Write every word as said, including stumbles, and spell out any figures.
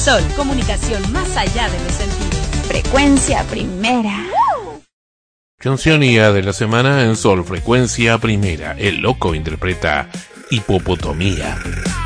Sol, comunicación más allá de los sentidos. Frecuencia primera. Cancionía de la semana en Sol, Frecuencia Primera. El Loco interpreta Hipopotomía.